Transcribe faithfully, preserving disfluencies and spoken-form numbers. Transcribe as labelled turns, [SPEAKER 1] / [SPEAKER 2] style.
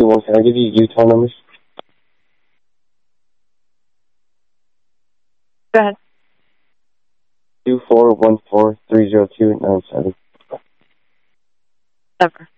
[SPEAKER 1] one. Can I give you Utah numbers?
[SPEAKER 2] Go ahead.
[SPEAKER 1] Two four one four three zero two nine seven.
[SPEAKER 2] Never.